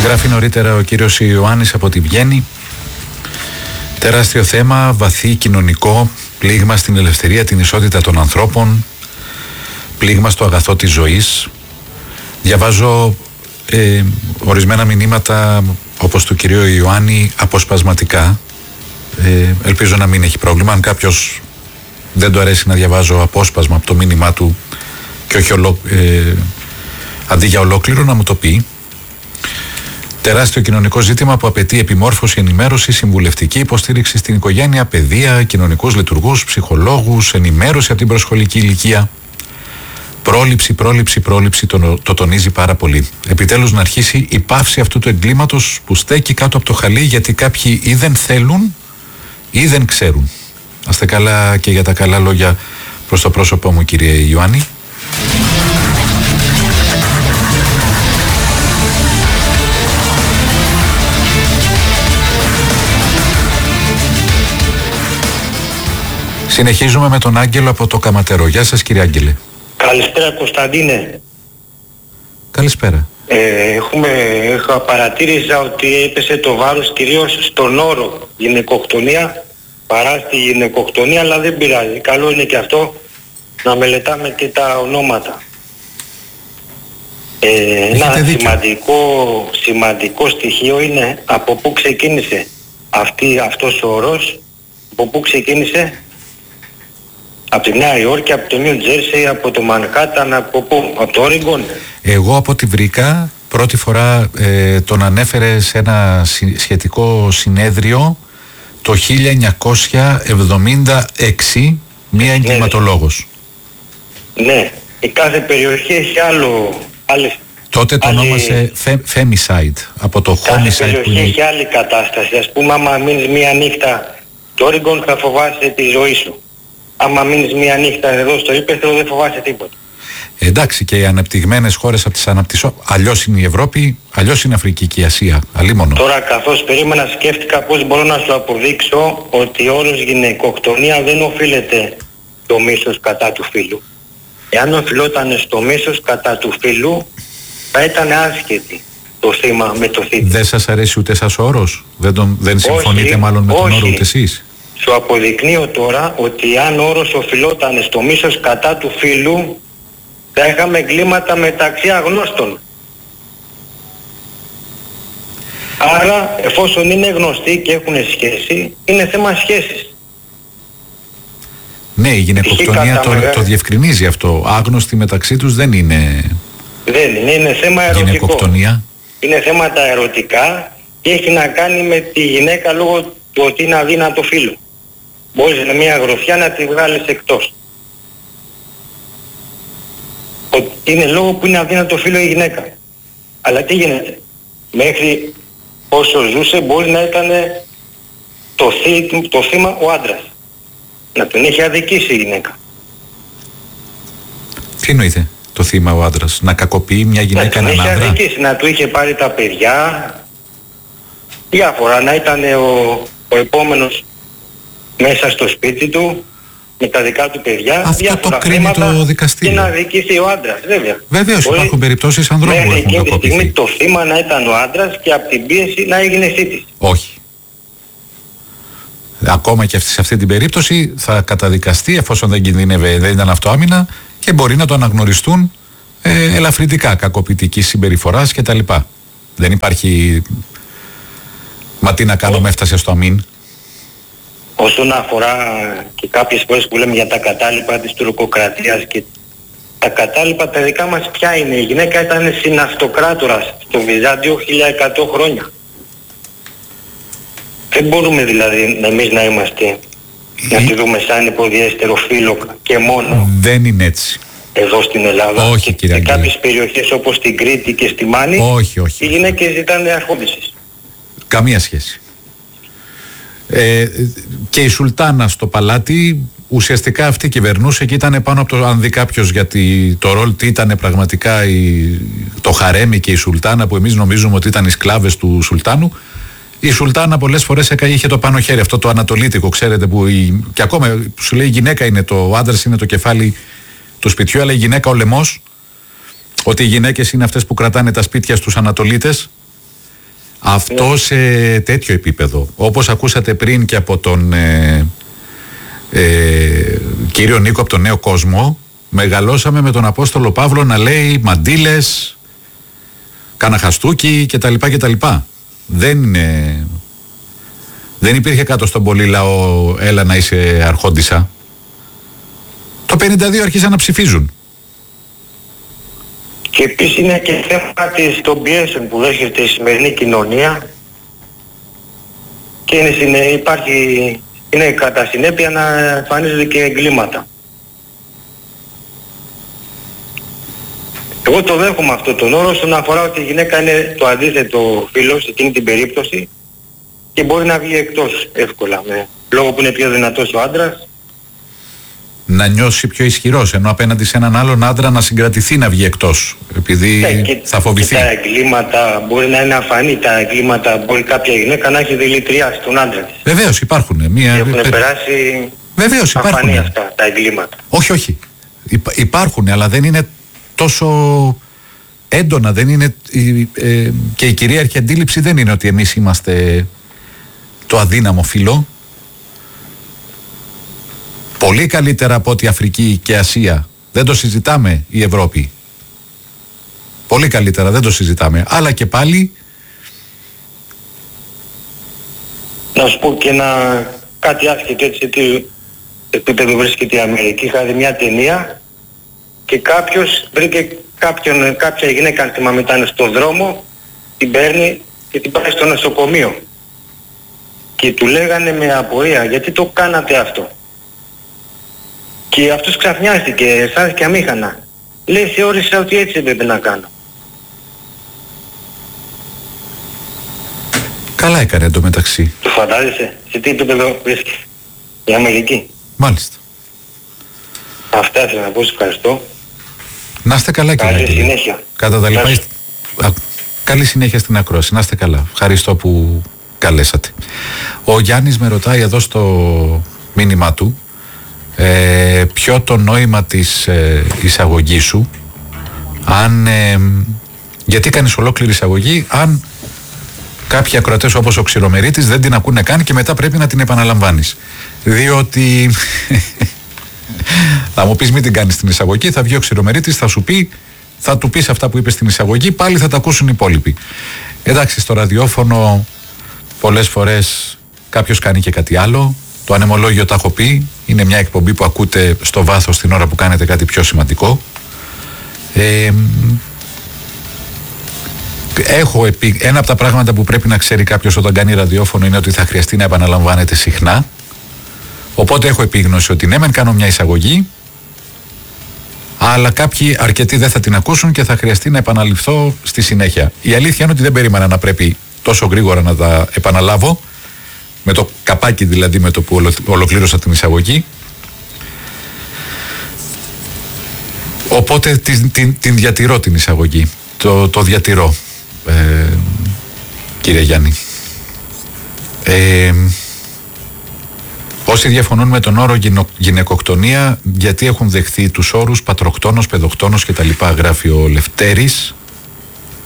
Γράφει νωρίτερα ο κύριος Ιωάννης από τη Βιέννη. Τεράστιο θέμα, βαθύ κοινωνικό, πλήγμα στην ελευθερία, την ισότητα των ανθρώπων, πλήγμα στο αγαθό της ζωής. Διαβάζω ορισμένα μηνύματα όπως του κυρίου Ιωάννη αποσπασματικά. Ελπίζω να μην έχει πρόβλημα. Αν κάποιος δεν του αρέσει να διαβάζω απόσπασμα από το μήνυμά του και όχι αντί για ολόκληρο, να μου το πει. Τεράστιο κοινωνικό ζήτημα που απαιτεί επιμόρφωση, ενημέρωση, συμβουλευτική υποστήριξη στην οικογένεια, παιδεία, κοινωνικούς λειτουργούς, ψυχολόγους, ενημέρωση από την προσχολική ηλικία. Πρόληψη, το τονίζει πάρα πολύ. Επιτέλους να αρχίσει η πάυση αυτού του εγκλήματος που στέκει κάτω από το χαλί, γιατί κάποιοι ή δεν θέλουν ή δεν ξέρουν. Να είστε καλά και για τα καλά λόγια προς το πρόσωπό μου, κύριε Ιωάννη. Συνεχίζουμε με τον Άγγελο από το Καματερό. Γεια σας, κύριε Άγγελε. Καλησπέρα, Κωνσταντίνε. Καλησπέρα. Παρατήρησα ότι έπεσε το βάρος κυρίως στον όρο γυναικοκτονία παρά στη γυναικοκτονία, αλλά δεν πειράζει. Καλό είναι και αυτό να μελετάμε και τα ονόματα. Ένα σημαντικό στοιχείο είναι από πού ξεκίνησε αυτός ο όρος, από πού ξεκίνησε. Από τη Νέα Υόρκη, από το Νιου Τζέρσι, από το Μανχάταν, από πού, από το Όρεγκον. Εγώ από ό,τι βρήκα, πρώτη φορά τον ανέφερε σε ένα σχετικό συνέδριο το 1976 μία εγκληματολόγος. Ναι, η κάθε περιοχή έχει άλλες. Τότε το ονόμασε femicide, από το homicide. Κάθε περιοχή έχει άλλη κατάσταση. Ας πούμε, άμα μείνεις μία νύχτα στο Όρεγκον θα φοβάσαι τη ζωή σου. Άμα μείνεις μία νύχτα εδώ στο ύπαιθρο δεν φοβάσαι τίποτα. Εντάξει, και οι ανεπτυγμένες χώρες από τις αλλιώς είναι η Ευρώπη, αλλιώς είναι η Αφρική και η Ασία. Αλίμονο. Τώρα καθώς περίμενα σκέφτηκα πώς μπορώ να σου αποδείξω ότι ο όρος γυναικοκτονία δεν οφείλεται στο μίσος κατά του φύλου. Εάν οφειλόταν στο μίσος κατά του φύλου θα ήταν άσχετη το θύμα με το θήτη. Δεν σας αρέσει ούτε σας ο όρος? Δεν συμφωνείτε όχι, μάλλον με τον όρο ούτε εσείς? Σου αποδεικνύω τώρα ότι αν ο όρος οφειλόταν στο μίσος κατά του φύλου θα είχαμε εγκλήματα μεταξύ αγνώστων. Άρα εφόσον είναι γνωστοί και έχουν σχέση, είναι θέμα σχέσης. Ναι, η γυναικοκτονία το διευκρινίζει αυτό. Άγνωστοι μεταξύ τους δεν είναι. Δεν είναι, είναι θέμα ερωτικό. Γυναικοκτονία. Είναι θέματα ερωτικά και έχει να κάνει με τη γυναίκα λόγω του ότι είναι αδύνατο φύλο. Μπορείς με μια γροθιά να τη βγάλεις εκτός. Είναι λόγω που είναι αδύνατο φύλο η γυναίκα. Αλλά τι γίνεται? Μέχρι όσο ζούσε μπορεί να ήταν το θύμα ο άντρας. Να τον έχει αδικήσει η γυναίκα. Τι εννοείται το θύμα ο άντρας? Να κακοποιεί μια γυναίκα έναν άντρα? Να τον έχει αδικήσει, να του είχε πάρει τα παιδιά. Διάφορα, να ήταν ο επόμενος μέσα στο σπίτι του με τα δικά του παιδιά. Αυτό το κρίνει το δικαστήριο. Και να δικήσει ο άντρας, βέβαια. Βεβαίως υπάρχουν περιπτώσεις ανδρών που έχουν εκείνη τη κακοποιηθεί. στιγμή το θύμα να ήταν ο άντρας και από την πίεση να έγινε θήτης. Όχι. Ακόμα και σε αυτή την περίπτωση θα καταδικαστεί, εφόσον δεν κινδύνευε, δεν ήταν αυτό άμυνα, και μπορεί να το αναγνωριστούν ελαφρυντικά κακοποιητικής συμπεριφοράς κτλ. Δεν υπάρχει. Μα τι να κάνω, με έφτασε στο αμήν. Όσον αφορά και κάποιες φορές που λέμε για τα κατάλοιπα της τουρκοκρατίας, και τα κατάλοιπα τα δικά μας ποια είναι? Η γυναίκα ήταν συναυτοκράτορας στο Βυζάντιο 1100 χρόνια. Δεν μπορούμε δηλαδή εμείς να είμαστε, να τη δούμε σαν υποδιέστερο φύλο και μόνο. Δεν είναι έτσι. Εδώ στην Ελλάδα. Όχι, και σε κάποιες περιοχές όπως στην Κρήτη και στη Μάνη, όχι. Οι γυναίκες ζητάνε αρχόντισης. Καμία σχέση. Και η Σουλτάνα στο παλάτι ουσιαστικά αυτή κυβερνούσε και ήταν πάνω από το, αν δει κάποιος γιατί το ρόλ τι ήταν πραγματικά το χαρέμι και η Σουλτάνα, που εμείς νομίζουμε ότι ήταν οι σκλάβες του Σουλτάνου. Η Σουλτάνα πολλές φορές είχε το πάνω χέρι, αυτό το ανατολίτικο, ξέρετε, που και ακόμα σου λέει η γυναίκα είναι ο άντρας είναι το κεφάλι του σπιτιού, αλλά η γυναίκα ο λαιμός, ότι οι γυναίκες είναι αυτές που κρατάνε τα σπίτια στους Ανατολίτες. Αυτό σε τέτοιο επίπεδο. Όπως ακούσατε πριν και από τον κύριο Νίκο από τον Νέο Κόσμο, μεγαλώσαμε με τον Απόστολο Παύλο να λέει μαντήλες, καναχαστούκι κτλ. Δεν υπήρχε κάτω στον πολύ λαό έλα να είσαι αρχόντισσα. Το 52 άρχισαν να ψηφίζουν. Και επίσης είναι και θέμα των πιέσεων που δέχεται η σημερινή κοινωνία και είναι κατά συνέπεια να εμφανίζονται και εγκλήματα. Εγώ το δέχομαι αυτό τον όρο όσον αφορά ότι η γυναίκα είναι το αντίθετο φύλο σε εκείνη την περίπτωση και μπορεί να βγει εκτός εύκολα, λόγω που είναι πιο δυνατός ο άντρας. Να νιώσει πιο ισχυρός, ενώ απέναντι σε έναν άλλον άντρα να συγκρατηθεί να βγει εκτός, επειδή θα φοβηθεί. Και τα εγκλήματα μπορεί να είναι αφανή, τα εγκλήματα μπορεί κάποια γυναίκα να έχει δηλητηριάσει τον άντρα της. Βεβαίως υπάρχουν. Έχουν περάσει αφανή αυτά τα εγκλήματα. Όχι. Υπάρχουν, αλλά δεν είναι τόσο έντονα, δεν είναι, και η κυρίαρχη αντίληψη δεν είναι ότι εμείς είμαστε το αδύναμο φύλο. Πολύ καλύτερα από ότι Αφρική και Ασία. Δεν το συζητάμε η Ευρώπη. Πολύ καλύτερα, δεν το συζητάμε. Αλλά και πάλι... Να σου πω και κάτι άσχετο έτσι, τι επίπεδο βρίσκεται η Αμερική. Είχα δει μια ταινία και κάποιος βρήκε κάποια γυναίκα, αν θυμάμαι, ήταν στον δρόμο, την παίρνει και την πάει στο νοσοκομείο. Και του λέγανε με απορία, γιατί το κάνατε αυτό? Και αυτός ξαφνιάστηκε, αισθάνθηκε αμήχανα. Λέει, θεώρησα ότι έτσι έπρεπε να κάνω. Καλά έκανε εντωμεταξύ. Το φαντάζεσαι, σε τι επίπεδο βρίσκεται η Αμερική? Μάλιστα. Αυτά ήθελα να πω, σε ευχαριστώ. Να είστε καλά, κύριε. Καλή συνέχεια. Κατά τα λοιπά, καλή συνέχεια στην ακρόαση. Να είστε καλά. Ευχαριστώ που καλέσατε. Ο Γιάννης με ρωτάει εδώ στο μήνυμά του ποιο το νόημα της εισαγωγής σου, γιατί κάνεις ολόκληρη εισαγωγή αν κάποιοι ακροατές όπως ο Ξηρομερίτης δεν την ακούνε καν και μετά πρέπει να την επαναλαμβάνεις, διότι θα μου πεις μην την κάνεις την εισαγωγή, θα βγει ο Ξηρομερίτης, θα του πεις αυτά που είπες στην εισαγωγή, πάλι θα τα ακούσουν οι υπόλοιποι. Εντάξει, στο ραδιόφωνο πολλές φορές κάποιος κάνει και κάτι άλλο. Το ανεμολόγιο τα έχω πει, είναι μια εκπομπή που ακούτε στο βάθος την ώρα που κάνετε κάτι πιο σημαντικό. Ένα από τα πράγματα που πρέπει να ξέρει κάποιος όταν κάνει ραδιόφωνο είναι ότι θα χρειαστεί να επαναλαμβάνεται συχνά. Οπότε έχω επίγνωση ότι ναι, μεν κάνω μια εισαγωγή, αλλά κάποιοι αρκετοί δεν θα την ακούσουν και θα χρειαστεί να επαναληφθώ στη συνέχεια. Η αλήθεια είναι ότι δεν περίμενα να πρέπει τόσο γρήγορα να τα επαναλάβω, με το καπάκι δηλαδή με το που ολοκλήρωσα την εισαγωγή. Οπότε την διατηρώ την εισαγωγή. Το διατηρώ, κύριε Γιάννη. Όσοι διαφωνούν με τον όρο γυναικοκτονία, γιατί έχουν δεχθεί τους όρους πατροκτόνος, παιδοκτόνος κτλ., γράφει ο Λευτέρης.